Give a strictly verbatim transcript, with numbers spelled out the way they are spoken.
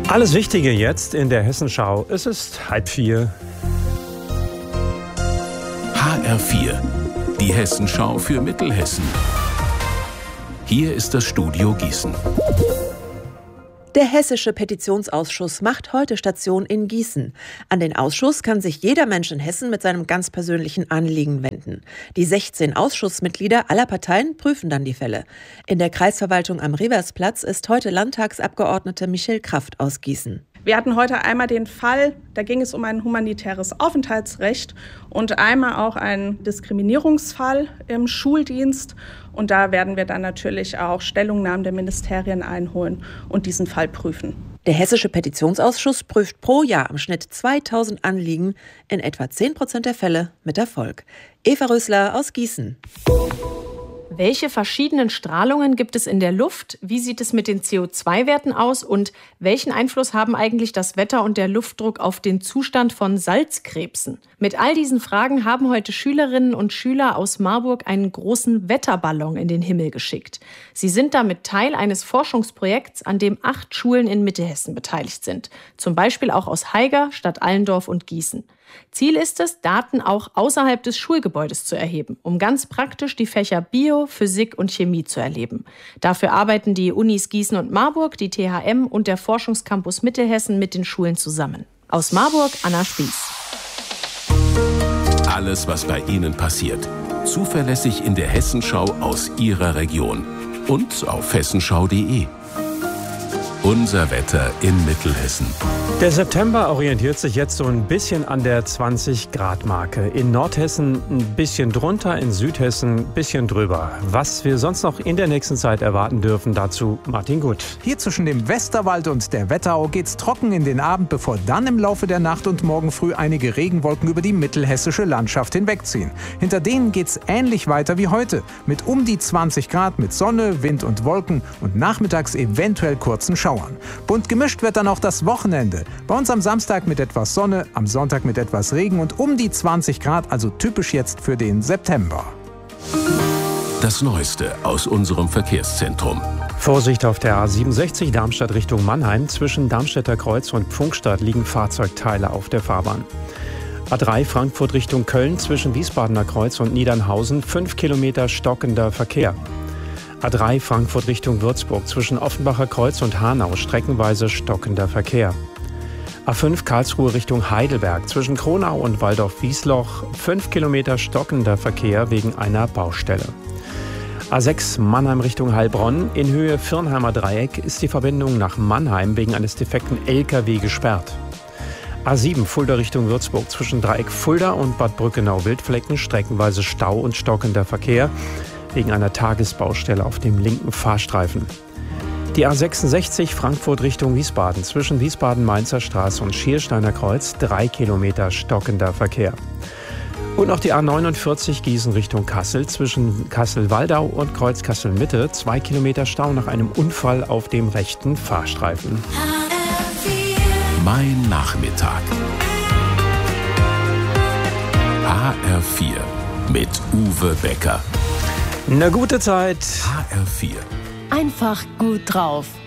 Alles Wichtige jetzt in der Hessenschau. Es ist halb vier. H R vier, die Hessenschau für Mittelhessen. Hier ist das Studio Gießen. Der Hessische Petitionsausschuss macht heute Station in Gießen. An den Ausschuss kann sich jeder Mensch in Hessen mit seinem ganz persönlichen Anliegen wenden. Die sechzehn Ausschussmitglieder aller Parteien prüfen dann die Fälle. In der Kreisverwaltung am Reversplatz ist heute Landtagsabgeordnete Michelle Kraft aus Gießen. Wir hatten heute einmal den Fall, da ging es um ein humanitäres Aufenthaltsrecht und einmal auch einen Diskriminierungsfall im Schuldienst. Und da werden wir dann natürlich auch Stellungnahmen der Ministerien einholen und diesen Fall prüfen. Der Hessische Petitionsausschuss prüft pro Jahr im Schnitt zweitausend Anliegen, in etwa zehn Prozent der Fälle mit Erfolg. Eva Rösler aus Gießen. Welche verschiedenen Strahlungen gibt es in der Luft? Wie sieht es mit den C O zwei Werten aus? Und welchen Einfluss haben eigentlich das Wetter und der Luftdruck auf den Zustand von Salzkrebsen? Mit all diesen Fragen haben heute Schülerinnen und Schüler aus Marburg einen großen Wetterballon in den Himmel geschickt. Sie sind damit Teil eines Forschungsprojekts, an dem acht Schulen in Mittelhessen beteiligt sind. Zum Beispiel auch aus Haiger, Stadt Allendorf und Gießen. Ziel ist es, Daten auch außerhalb des Schulgebäudes zu erheben, um ganz praktisch die Fächer Bio, Physik und Chemie zu erleben. Dafür arbeiten die Unis Gießen und Marburg, die T H M und der Forschungscampus Mittelhessen mit den Schulen zusammen. Aus Marburg, Anna Spieß. Alles, was bei Ihnen passiert. Zuverlässig in der Hessenschau aus Ihrer Region. Und auf hessenschau punkt de. Unser Wetter in Mittelhessen. Der September orientiert sich jetzt so ein bisschen an der zwanzig-Grad-Marke. In Nordhessen ein bisschen drunter, in Südhessen ein bisschen drüber. Was wir sonst noch in der nächsten Zeit erwarten dürfen, dazu Martin Gut. Hier zwischen dem Westerwald und der Wetterau geht's trocken in den Abend, bevor dann im Laufe der Nacht und morgen früh einige Regenwolken über die mittelhessische Landschaft hinwegziehen. Hinter denen geht's ähnlich weiter wie heute, mit um die zwanzig Grad, mit Sonne, Wind und Wolken und nachmittags eventuell kurzen Schauern. Bunt gemischt wird dann auch das Wochenende. Bei uns am Samstag mit etwas Sonne, am Sonntag mit etwas Regen und um die zwanzig Grad, also typisch jetzt für den September. Das Neueste aus unserem Verkehrszentrum. Vorsicht auf der A siebenundsechzig Darmstadt Richtung Mannheim. Zwischen Darmstädter Kreuz und Pfungstadt liegen Fahrzeugteile auf der Fahrbahn. A drei Frankfurt Richtung Köln zwischen Wiesbadener Kreuz und Niedernhausen. fünf Kilometer stockender Verkehr. A drei Frankfurt Richtung Würzburg zwischen Offenbacher Kreuz und Hanau streckenweise stockender Verkehr. A fünf Karlsruhe Richtung Heidelberg zwischen Kronau und Waldorf-Wiesloch fünf Kilometer stockender Verkehr wegen einer Baustelle. A sechs Mannheim Richtung Heilbronn in Höhe Firnheimer Dreieck ist die Verbindung nach Mannheim wegen eines defekten L K W gesperrt. A sieben Fulda Richtung Würzburg zwischen Dreieck Fulda und Bad Brückenau-Wildflecken streckenweise Stau und stockender Verkehr wegen einer Tagesbaustelle auf dem linken Fahrstreifen. Die A sechsundsechzig Frankfurt Richtung Wiesbaden zwischen Wiesbaden-Mainzer Straße und Schiersteiner Kreuz drei Kilometer stockender Verkehr. Und noch die A neunundvierzig Gießen Richtung Kassel zwischen Kassel-Waldau und Kreuz Kassel-Mitte zwei Kilometer Stau nach einem Unfall auf dem rechten Fahrstreifen. Mein Nachmittag. H R vier mit Uwe Becker. Eine gute Zeit. H R vier. Einfach gut drauf.